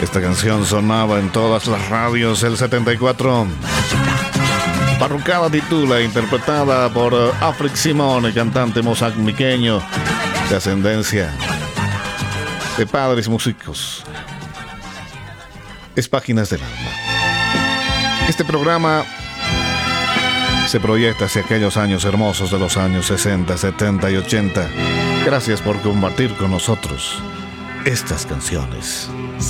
Esta canción sonaba en todas las radios el 74. Parrucada titula, interpretada por Afric Simone, cantante mozambiqueño de ascendencia de padres músicos. Es Páginas del Alma. Este programa se proyecta hacia aquellos años hermosos de los años 60, 70 y 80. Gracias por compartir con nosotros estas canciones.